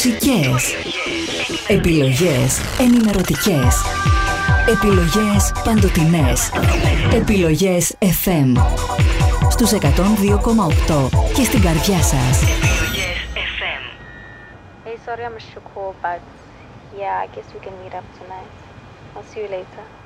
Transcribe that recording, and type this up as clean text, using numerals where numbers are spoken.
Μουσικές. Επιλογές ενημερωτικές. Επιλογές παντοτινές. Επιλογές FM. Στους 102,8 και στην καρδιά σας. Επιλογές FM. Hey, sorry I missed your call, but yeah, I guess we can meet up tonight. I'll see you later.